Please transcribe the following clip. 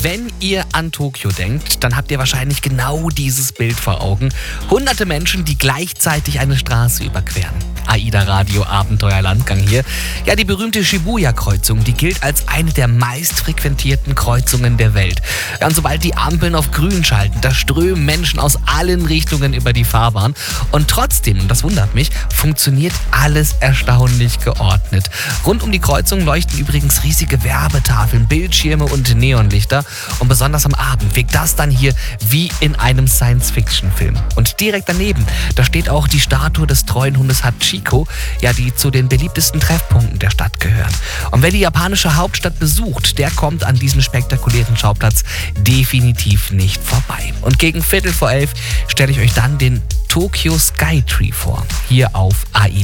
Wenn ihr an Tokio denkt, dann habt ihr wahrscheinlich genau dieses Bild vor Augen. Hunderte Menschen, die gleichzeitig eine Straße überqueren. AIDA Radio Abenteuerlandgang hier. Ja, die berühmte Shibuya-Kreuzung, die gilt als eine der meistfrequentierten Kreuzungen der Welt. Ja, und sobald die Ampeln auf grün schalten, da strömen Menschen aus allen Richtungen über die Fahrbahn. Und trotzdem, und das wundert mich, funktioniert alles erstaunlich geordnet. Rund um die Kreuzung leuchten übrigens riesige Werbetafeln, Bildschirme und Neonlichter. Und besonders am Abend wirkt das dann hier wie in einem Science-Fiction-Film. Und direkt daneben, da steht auch die Statue des treuen Hundes Hachiko, ja, die zu den beliebtesten Treffpunkten der Stadt gehören. Und wer die japanische Hauptstadt besucht, der kommt an diesem spektakulären Schauplatz definitiv nicht vorbei. Und gegen 11:15 stelle ich euch dann den Tokyo Skytree vor, hier auf AIDA.